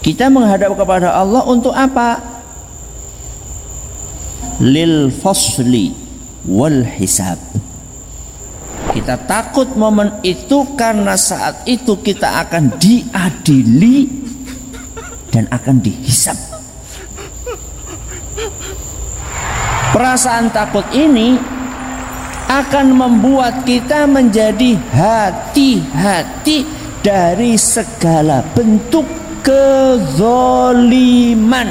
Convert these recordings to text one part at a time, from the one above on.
Kita menghadap kepada Allah untuk apa? Lil fasli wal hisab. Kita takut momen itu karena saat itu kita akan diadili dan akan dihisab. Perasaan takut ini akan membuat kita menjadi hati-hati dari segala bentuk kezaliman.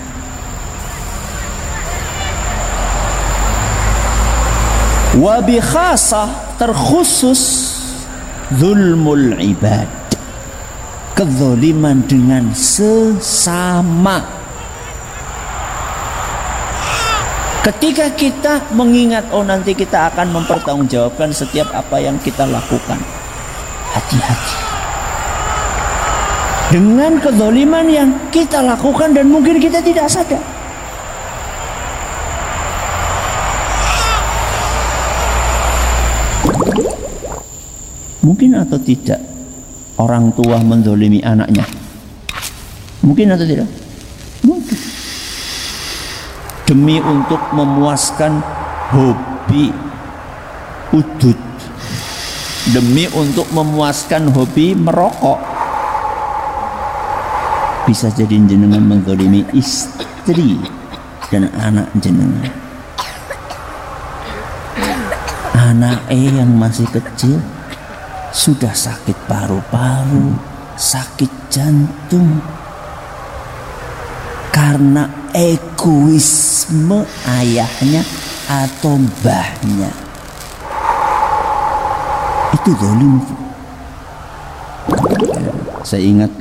Wabi khasah, terkhusus zulmul ibad, kezaliman dengan sesama. Ketika kita mengingat, oh nanti kita akan mempertanggungjawabkan setiap apa yang kita lakukan, hati-hati dengan kezaliman yang kita lakukan dan mungkin kita tidak sadar. Mungkin atau tidak orang tua menzalimi anaknya? Mungkin atau tidak? Mungkin. Demi untuk memuaskan hobi udut, demi untuk memuaskan hobi merokok. Bisa jadi jenengan menzalimi istri dan anak jenengan. Anak yang masih kecil sudah sakit paru-paru, sakit jantung karena egoisme ayahnya atau mbahnya. Itu zalim. Saya ingat